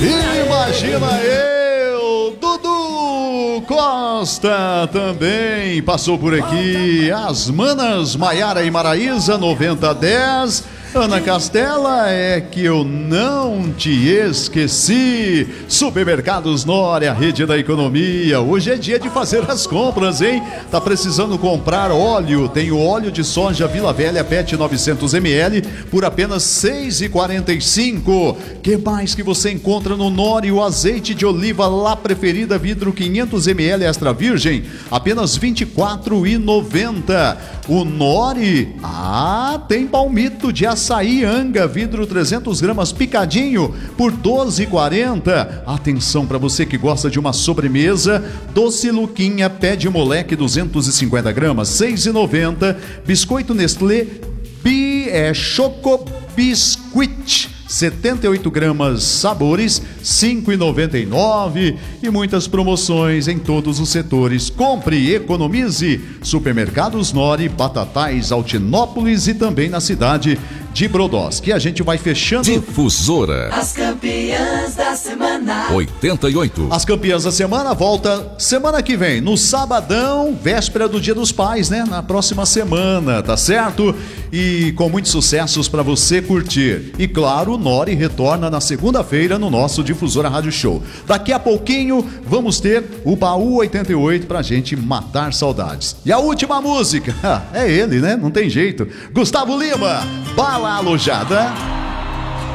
Imagina eu, Dudu Costa também passou por aqui. As manas Maiara e Maraísa, 9010. Ana Castela, é que eu não te esqueci. Supermercados Nória, a rede da economia. Hoje é dia de fazer as compras, hein? Tá precisando comprar óleo? Tem o óleo de soja Vila Velha PET 900 ml por apenas R$ 6,45. Que mais que você encontra no Nória? O azeite de oliva lá preferida vidro 500 ml extra virgem, apenas R$ 24,90. O Nori, tem palmito de açaí Anga, vidro 300 gramas picadinho por R$ 12,40. Atenção para você que gosta de uma sobremesa, doce Luquinha pé de moleque 250 gramas, R$ 6,90. Biscoito Nestlé Choco Biscuit 78 gramas sabores, R$ 5,99. E muitas promoções em todos os setores. Compre e economize. Supermercados Nori, Batatais, Altinópolis e também na cidade de Brodowski. A gente vai fechando. Difusora. As campeãs da semana. 88. As campeãs da semana volta semana que vem, no sabadão, véspera do Dia dos Pais, né? Na próxima semana, tá certo? E com muitos sucessos para você curtir. E claro, o Nori retorna na segunda-feira no nosso Difusora Rádio Show. Daqui a pouquinho vamos ter o Baú 88 pra gente matar saudades. E a última música, é ele, né? Não tem jeito. Gustavo Lima, Bala Alojada.